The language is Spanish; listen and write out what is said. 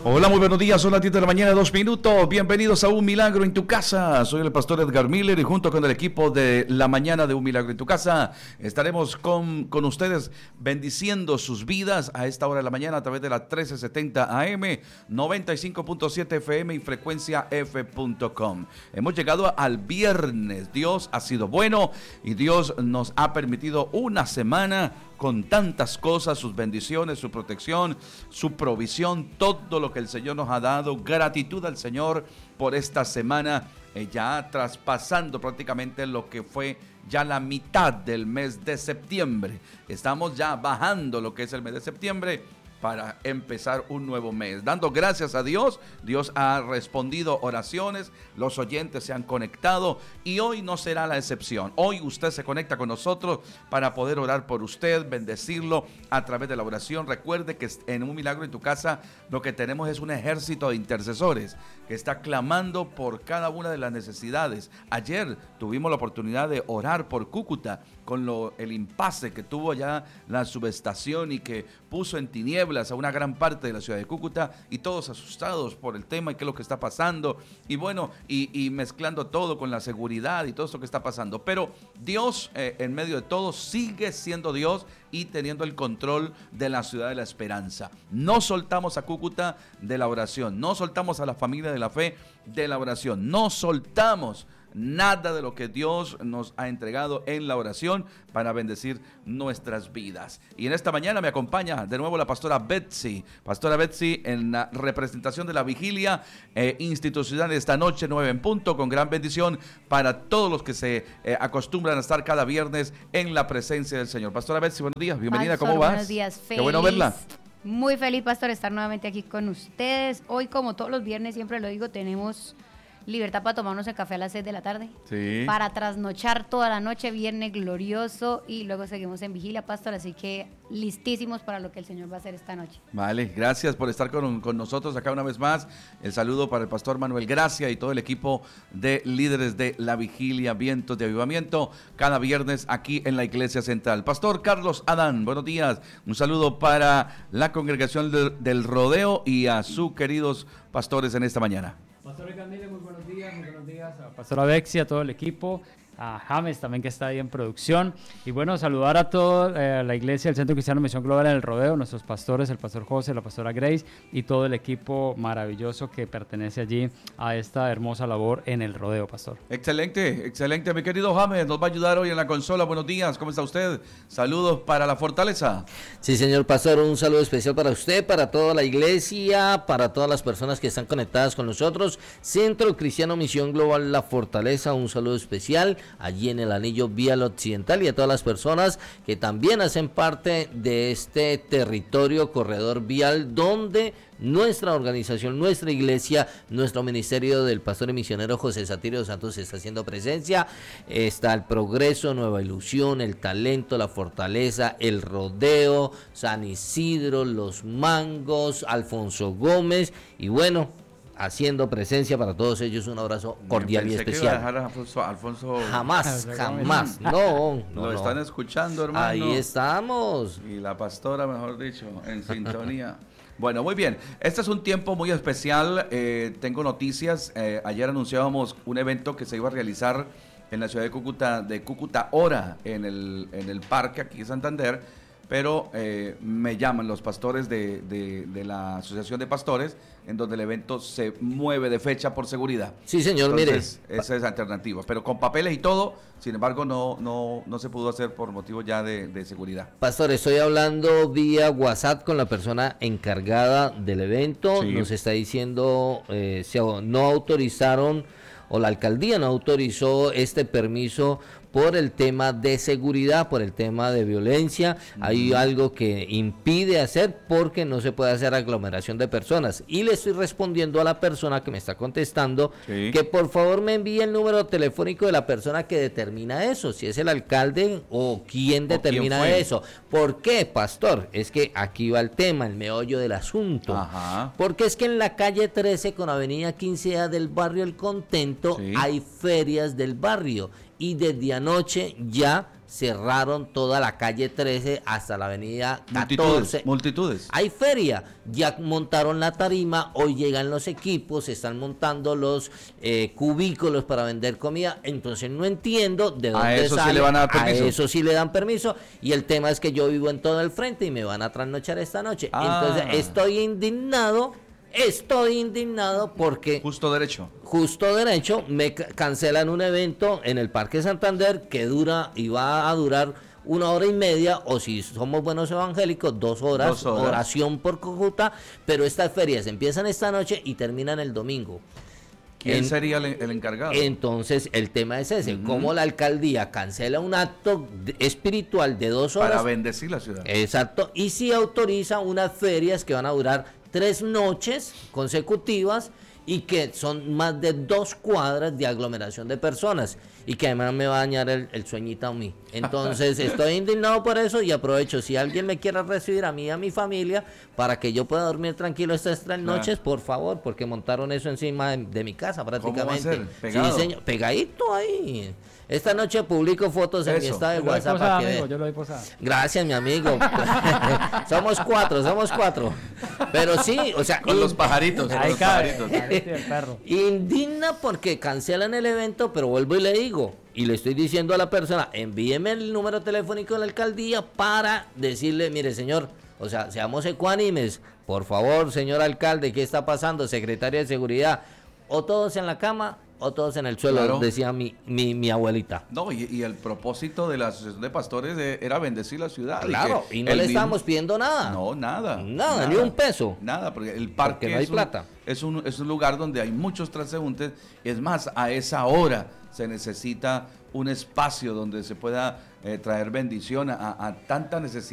Hola, muy buenos días, son las 10 de la mañana, 2 minutos. Bienvenidos a Un Milagro en tu Casa. Soy el pastor Edgar Miller y junto con el equipo de la mañana de Un Milagro en tu Casa estaremos con ustedes bendiciendo sus vidas a esta hora de la mañana a través de la 1370 AM, 95.7 FM y frecuencia f.com. Hemos llegado al viernes. Dios ha sido bueno y Dios nos ha permitido una semana con tantas cosas, sus bendiciones, su protección, su provisión, todo lo que el Señor nos ha dado. Gratitud al Señor por esta semana, ya traspasando prácticamente lo que fue ya la mitad del mes de septiembre. Estamos ya bajando lo que es el mes de septiembre para empezar un nuevo mes. Dando gracias a Dios, Dios ha respondido oraciones, los oyentes se han conectado y hoy no será la excepción. Hoy usted se conecta con nosotros para poder orar por usted, bendecirlo a través de la oración. Recuerde que en Un Milagro en tu Casa lo que tenemos es un ejército de intercesores que está clamando por cada una de las necesidades. Ayer tuvimos la oportunidad de orar por Cúcuta con el impasse que tuvo ya la subestación y que puso en tinieblas a una gran parte de la ciudad de Cúcuta y todos asustados por el tema y qué es lo que está pasando y bueno, y mezclando todo con la seguridad y todo esto que está pasando. Pero Dios en medio de todo sigue siendo Dios y teniendo el control de la ciudad de la esperanza. No soltamos a Cúcuta de la oración, no soltamos a la familia de la fe de la oración, no soltamos nada de lo que Dios nos ha entregado en la oración para bendecir nuestras vidas. Y en esta mañana me acompaña de nuevo la pastora Betsy. Pastora Betsy en la representación de la vigilia institucional de esta noche, 9 en punto, con gran bendición para todos los que se acostumbran a estar cada viernes en la presencia del Señor. Pastora Betsy, buenos días, bienvenida, Pastor, ¿cómo vas? Buenos días, feliz. Qué bueno verla. Muy feliz, pastor, estar nuevamente aquí con ustedes. Hoy, como todos los viernes, siempre lo digo, tenemos libertad para tomarnos el café a las 6 de la tarde. Sí. Para trasnochar toda la noche, viernes glorioso, y luego seguimos en vigilia, pastor, así que listísimos para lo que el Señor va a hacer esta noche. Vale, gracias por estar con nosotros acá una vez más. El saludo para el pastor Manuel Gracia y todo el equipo de líderes de la vigilia, Vientos de Avivamiento, cada viernes aquí en la Iglesia Central. Pastor Carlos Adán, buenos días. Un saludo para la congregación del Rodeo y a sus queridos pastores en esta mañana. Pastor Camille, muy buenos días a Pastora Betsy, a todo el equipo, a James también que está ahí en producción, y bueno, saludar a toda la iglesia del Centro Cristiano Misión Global en el Rodeo, nuestros pastores, el pastor José, la pastora Grace y todo el equipo maravilloso que pertenece allí a esta hermosa labor en el Rodeo, pastor. Excelente, excelente, mi querido James, nos va a ayudar hoy en la consola. Buenos días, ¿cómo está usted? Saludos para la Fortaleza. Sí, señor pastor, un saludo especial para usted, para toda la iglesia, para todas las personas que están conectadas con nosotros. Centro Cristiano Misión Global La Fortaleza, un saludo especial allí en el anillo vial occidental, y a todas las personas que también hacen parte de este territorio corredor vial donde nuestra organización, nuestra iglesia, nuestro ministerio del pastor y misionero José Satirio Santos está haciendo presencia. Está el Progreso, Nueva Ilusión, el Talento, la Fortaleza, el Rodeo, San Isidro, Los Mangos, Alfonso Gómez, y bueno, haciendo presencia para todos ellos. Un abrazo cordial y especial. Que iba a dejar a Alfonso. Jamás. No. Lo están escuchando, hermano. Ahí estamos. Y la pastora, mejor dicho, en sintonía. Bueno, muy bien. Este es un tiempo muy especial. Tengo noticias. Ayer anunciábamos un evento que se iba a realizar en la ciudad de Cúcuta Hora, en el parque aquí en Santander. Pero me llaman los pastores de la Asociación de Pastores, en donde el evento se mueve de fecha por seguridad. Sí, señor. Entonces, mire. Esa es la alternativa, pero con papeles y todo. Sin embargo, no se pudo hacer por motivos ya de seguridad. Pastor, estoy hablando vía WhatsApp con la persona encargada del evento. Sí. Nos está diciendo, no autorizaron, o la alcaldía no autorizó este permiso por el tema de seguridad, por el tema de violencia. Hay algo que impide hacer porque no se puede hacer aglomeración de personas. Y le estoy respondiendo a la persona que me está contestando, sí, que por favor me envíe el número telefónico de la persona que determina eso, si es el alcalde o quién determina eso. ¿Por qué, pastor? Es que aquí va el tema, el meollo del asunto. Ajá. Porque es que en la calle 13 con avenida 15A del barrio El Contento, sí, hay ferias del barrio. Y desde anoche ya cerraron toda la calle 13 hasta la avenida 14. Multitudes. Hay feria, ya montaron la tarima, hoy llegan los equipos, se están montando los cubículos para vender comida, entonces no entiendo de dónde eso sale. sí le van a dar permiso. A eso sí le dan permiso, y el tema es que yo vivo en todo el frente y me van a trasnochar esta noche. Entonces estoy indignado porque Justo derecho. me cancelan un evento en el Parque Santander que dura y va a durar 1 hora y media, o si somos buenos evangélicos, 2 horas, 2 horas. oración por Cúcuta, pero estas ferias empiezan esta noche y terminan el domingo. ¿Quién sería el encargado? Entonces, el tema es ese, cómo la alcaldía cancela un acto espiritual de 2 horas. Para bendecir la ciudad. Exacto, y si autoriza unas ferias que van a durar 3 noches consecutivas y que son más de 2 cuadras de aglomeración de personas, y que además me va a dañar el sueñito a mí. Entonces estoy indignado por eso, y aprovecho, si alguien me quiere recibir a mí y a mi familia para que yo pueda dormir tranquilo estas 3 noches, por favor, porque montaron eso encima de mi casa prácticamente. ¿Cómo va a ser? ¿Pegado? Sí, señor, pegadito ahí. Esta noche publico fotos en mi estado de WhatsApp para que vean. Yo lo doy posada. Gracias, mi amigo. somos cuatro. Pero sí, o sea, Con los pajaritos. con Ahí los cabe. pajaritos. El perro. indigna porque cancelan el evento, pero vuelvo y le digo, y le estoy diciendo a la persona, envíeme el número telefónico de la alcaldía para decirle, mire señor, o sea, seamos ecuánimes, por favor, señor alcalde, ¿qué está pasando? Secretaria de Seguridad, o todos en la cama o todos en el suelo, Claro. decía mi abuelita. No, y el propósito de la asociación de pastores era bendecir la ciudad. Claro, y no le estábamos pidiendo nada. No, nada. Nada, ni un peso. Nada, porque el parque Porque no hay plata. Es un lugar donde hay muchos transeúntes. Es más, a esa hora se necesita un espacio donde se pueda traer bendición a tanta necesidad.